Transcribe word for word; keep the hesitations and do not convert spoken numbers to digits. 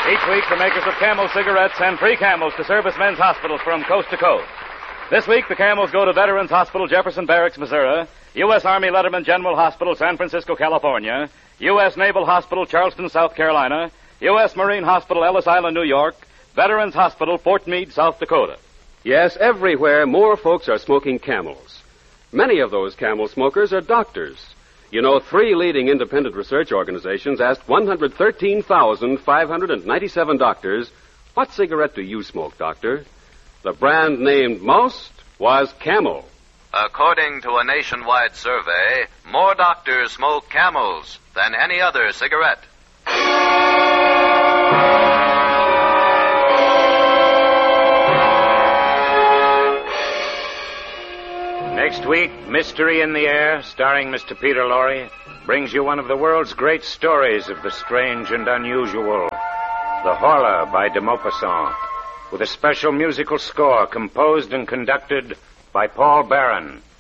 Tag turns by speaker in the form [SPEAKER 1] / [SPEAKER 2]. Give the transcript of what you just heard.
[SPEAKER 1] Each week, the makers of Camel cigarettes send free Camels to servicemen's hospitals from coast to coast. This week, the Camels go to Veterans Hospital, Jefferson Barracks, Missouri, U S. Army Letterman General Hospital, San Francisco, California, U S. Naval Hospital, Charleston, South Carolina, U S. Marine Hospital, Ellis Island, New York, Veterans Hospital, Fort Meade, South Dakota.
[SPEAKER 2] Yes, everywhere more folks are smoking Camels. Many of those Camel smokers are doctors. You know, three leading independent research organizations asked one hundred thirteen thousand five hundred ninety-seven doctors, what cigarette do you smoke, doctor? The brand named most was Camel.
[SPEAKER 3] According to a nationwide survey, more doctors smoke Camels than any other cigarette.
[SPEAKER 4] Next week, Mystery in the Air, starring Mister Peter Lorre, brings you one of the world's great stories of the strange and unusual, The Horla by de Maupassant, with a special musical score composed and conducted by Paul Barron.